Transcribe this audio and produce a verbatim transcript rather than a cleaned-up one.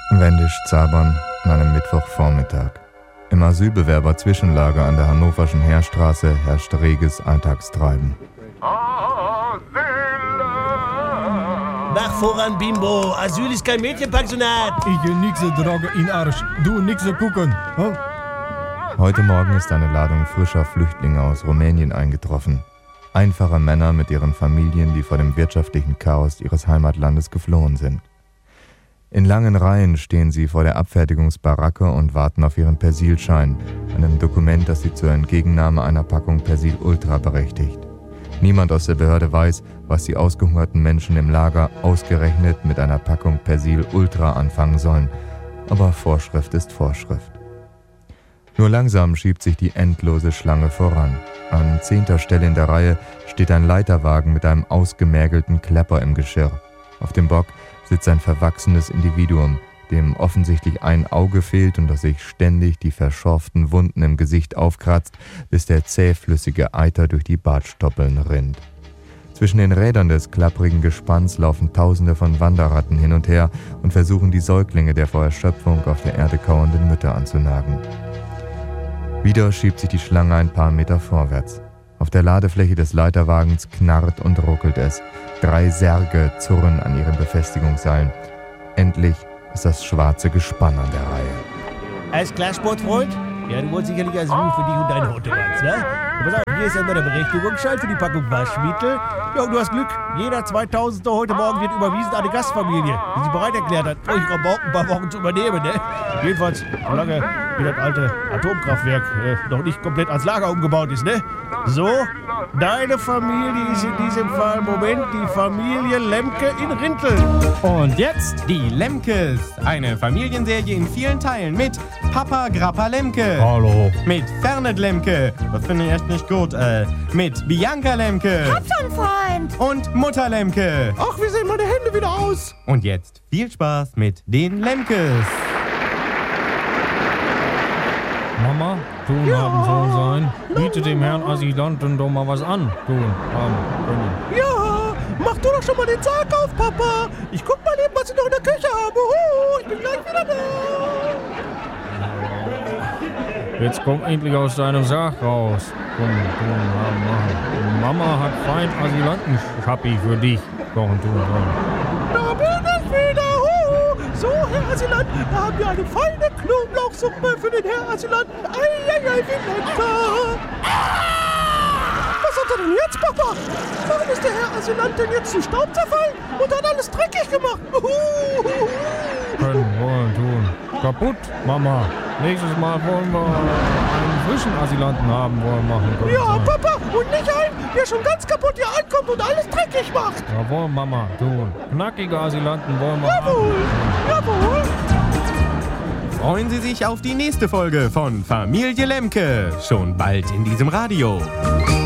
Wendisch Zabern an einem Mittwochvormittag. Im Asylbewerber-Zwischenlager an der Hannoverschen Heerstraße herrscht reges Alltagstreiben. Mach voran, Bimbo. Asyl ist kein Mädchenpensionat. Ich nix trage in Arsch. Du nix gucken. Hm? Heute Morgen ist eine Ladung frischer Flüchtlinge aus Rumänien eingetroffen. Einfache Männer mit ihren Familien, die vor dem wirtschaftlichen Chaos ihres Heimatlandes geflohen sind. In langen Reihen stehen sie vor der Abfertigungsbaracke und warten auf ihren Persilschein, einem Dokument, das sie zur Entgegennahme einer Packung Persil Ultra berechtigt. Niemand aus der Behörde weiß, was die ausgehungerten Menschen im Lager ausgerechnet mit einer Packung Persil Ultra anfangen sollen. Aber Vorschrift ist Vorschrift. Nur langsam schiebt sich die endlose Schlange voran. An zehnter Stelle in der Reihe steht ein Leiterwagen mit einem ausgemergelten Klepper im Geschirr. Auf dem Bock sitzt ein verwachsenes Individuum, dem offensichtlich ein Auge fehlt und das sich ständig die verschorften Wunden im Gesicht aufkratzt, bis der zähflüssige Eiter durch die Bartstoppeln rinnt. Zwischen den Rädern des klapprigen Gespanns laufen Tausende von Wanderratten hin und her und versuchen die Säuglinge der vor Erschöpfung auf der Erde kauernden Mütter anzunagen. Wieder schiebt sich die Schlange ein paar Meter vorwärts. Auf der Ladefläche des Leiterwagens knarrt und ruckelt es. Drei Särge zurren an ihren Befestigungsseilen. Endlich ist das schwarze Gespann an der Reihe. Alles klar, Sportfreund? Ja, du wolltest sicherlich Asyl für dich und deine Hotterats, ne? Pass auf, hier ist einmal der Berechtigungsschein für die Packung Waschmittel. Ja, und du hast Glück. Jeder zweitausendste heute Morgen wird überwiesen an eine Gastfamilie, die sich bereit erklärt hat, euch Rabauken ein paar Wochen zu übernehmen, ne? Jedenfalls, solange wie das alte Atomkraftwerk äh, noch nicht komplett als Lager umgebaut ist, ne? So, deine Familie ist in diesem Fall, Moment, die Familie Lemke in Rinteln. Und jetzt die Lemkes. Eine Familienserie in vielen Teilen mit Papa Grappa Lemke. Hallo. Mit Fernet Lemke. Das finde ich echt nicht gut. Äh, mit Bianca Lemke. Hab schon, Freund. Und Mutter Lemke. Ach, wie sehen meine Hände wieder aus? Und jetzt viel Spaß mit den Lemkes. Mama, tun Ja. haben soll sein. Biete dem Herrn Asylanten doch mal was an. Tun haben können. Ja, mach du doch schon mal den Sarg auf, Papa. Ich guck mal eben, was ich noch in der Küche habe. Huhu, ich bin gleich wieder da. Jetzt komm endlich aus deinem Sarg raus. Komm, tun haben machen. Mama hat fein Asylanten-Schappi für dich. Kochen, tun sollen. Da bin ich wieder. Huhu. So, Herr Asylant, da haben wir eine feine Knoblauchsuppe für den Herrn Asylanten. Eieiei, wie lecker. Was hat er denn jetzt, Papa? Warum ist der Herr Asylant denn jetzt zu Staub zerfallen und hat alles dreckig gemacht? Huhu. Können, wollen, tun. Kaputt, Mama. Nächstes Mal wollen wir einen frischen Asylanten haben, wollen machen können. Ja, sein. Papa, und nicht einen, der schon ganz kaputt hier ankommt und alles dreckig macht. Jawohl, Mama, tun. Knackige Asylanten wollen wir Jawohl, jawohl. Freuen Sie sich auf die nächste Folge von Familie Lemke. Schon bald in diesem Radio.